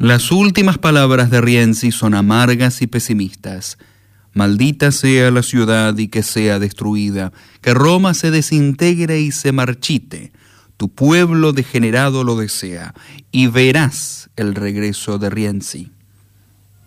Las últimas palabras de Rienzi son amargas y pesimistas. Maldita sea la ciudad y que sea destruida, que Roma se desintegre y se marchite. Tu pueblo degenerado lo desea, y verás el regreso de Rienzi.